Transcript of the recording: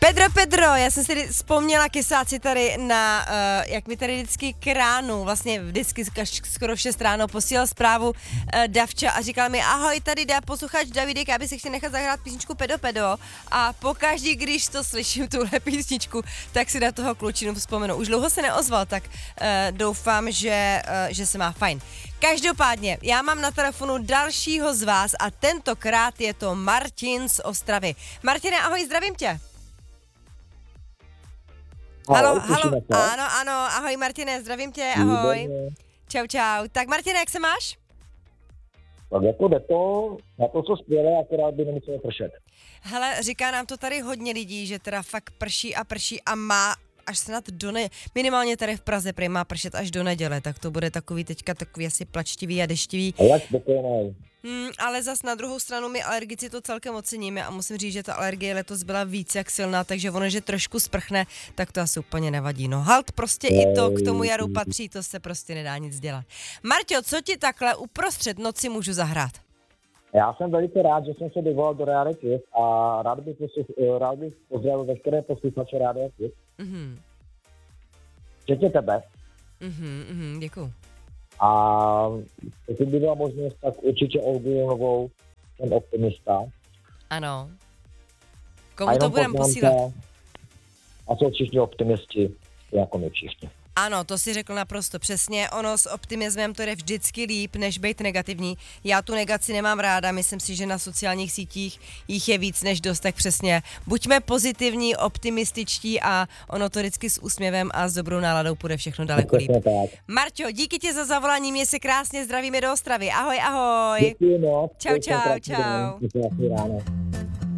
Pedro, já jsem si vzpomněla kysáci tady na, jak mi tady vždycky kránu, vlastně vždycky skoro v 6 ráno posílal zprávu Davča a říkal mi, ahoj, tady dá posluchač Davidek, já bych si chtěl nechat zahrát písničku Pedo a pokaždý, když to slyším, tuhle písničku, tak si na toho klučinu vzpomenu. Už dlouho se neozval, tak doufám, že se má fajn. Každopádně, já mám na telefonu dalšího z vás a tentokrát je to Martin z Ostravy. Martine, ahoj, zdravím tě. Halo, ano, ahoj Martine, zdravím tě, ahoj. Čau. Tak Martine, jak se máš? Tak jako jde to, na to, co skvěle, akorát by nemuselo pršet. Hele, říká nám to tady hodně lidí, že teda fakt prší a má až snad minimálně tady v Praze prý má pršet až do neděle, tak to bude takový teďka takový asi plačtivý a deštivý. A jak spokojený? Ale zas na druhou stranu my alergici to celkem oceníme a musím říct, že ta alergie letos byla víc jak silná, takže ono, že trošku sprchne, tak to asi úplně nevadí. No halt prostě i to k tomu jaru patří, to se prostě nedá nic dělat. Marťo, co ti takhle uprostřed noci můžu zahrát? Já jsem velice rád, že jsem se dovolal do Rádia Květ a rád bych pozdravil veškeré posluchače Rádia Květ. Včetně tebe. Děkuju. A pokud by byla možnost, tak určitě Olgu Jonovou, ten optimista. Ano. Komu to budeme posílat? A jsou všichni optimisti, jako my všichni. Ano, to si řekl naprosto přesně. Ono s optimismem to jde vždycky líp, než být negativní. Já tu negaci nemám ráda, myslím si, že na sociálních sítích jich je víc než dost, tak přesně. Buďme pozitivní, optimističtí a ono to vždycky s úsměvem a s dobrou náladou půjde všechno daleko líp. Marťo, díky ti za zavolání, mě se krásně zdravíme do Ostravy. Ahoj. Děkuji moc. Čau. Krásný ráno.